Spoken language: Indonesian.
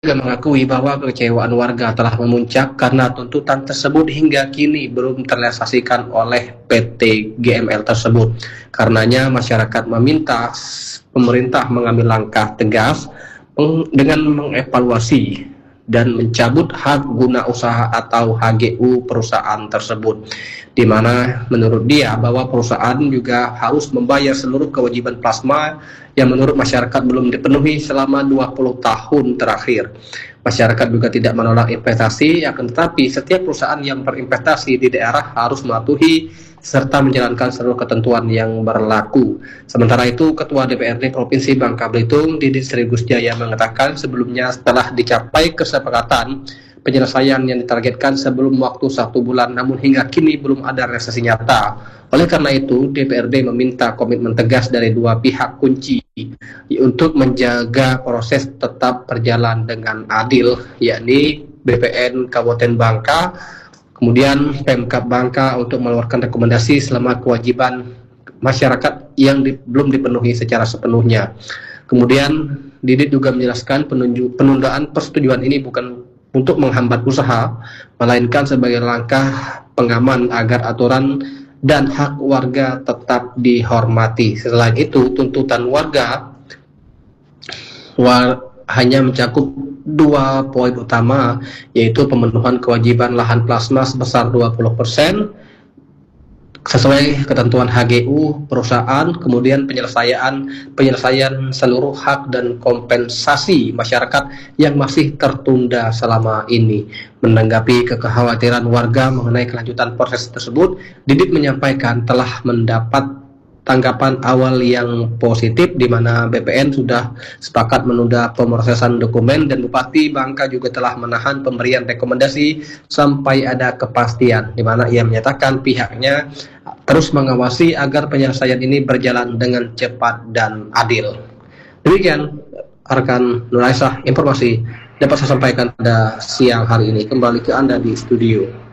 juga mengakui bahwa kekecewaan warga telah memuncak karena tuntutan tersebut hingga kini belum terrealisasikan oleh PT GML tersebut. Karenanya masyarakat meminta pemerintah mengambil langkah tegas dengan mengevaluasi dan mencabut hak guna usaha atau HGU perusahaan tersebut, di mana menurut dia bahwa perusahaan juga harus membayar seluruh kewajiban plasma yang menurut masyarakat belum dipenuhi selama 20 tahun terakhir. Masyarakat juga tidak menolak investasi, akan tetapi setiap perusahaan yang berinvestasi di daerah harus mematuhi serta menjalankan seluruh ketentuan yang berlaku. Sementara itu, Ketua DPRD Provinsi Bangka Belitung, Didit Sri Gusjaya mengatakan sebelumnya setelah dicapai kesepakatan penyelesaian yang ditargetkan sebelum waktu 1 bulan, namun hingga kini belum ada realisasi nyata. Oleh karena itu, DPRD meminta komitmen tegas dari dua pihak kunci untuk menjaga proses tetap berjalan dengan adil, yakni BPN Kabupaten Bangka, kemudian Pemkab Bangka untuk mengeluarkan rekomendasi selama kewajiban masyarakat yang belum dipenuhi secara sepenuhnya. Kemudian Didit juga menjelaskan penundaan persetujuan ini bukan untuk menghambat usaha, melainkan sebagai langkah pengaman agar aturan dan hak warga tetap dihormati. Selain itu, tuntutan warga hanya mencakup 2 poin utama, yaitu pemenuhan kewajiban lahan plasma sebesar 20% sesuai ketentuan HGU perusahaan, kemudian penyelesaian seluruh hak dan kompensasi masyarakat yang masih tertunda selama ini. Menanggapi kekhawatiran warga mengenai kelanjutan proses tersebut, Didit menyampaikan telah mendapat tanggapan awal yang positif, di mana BPN sudah sepakat menunda pemrosesan dokumen dan Bupati Bangka juga telah menahan pemberian rekomendasi sampai ada kepastian, di mana ia menyatakan pihaknya terus mengawasi agar penyelesaian ini berjalan dengan cepat dan adil. Demikian rekan Nur Aisyah, informasi dapat saya sampaikan pada siang hari ini. Kembali ke Anda di studio.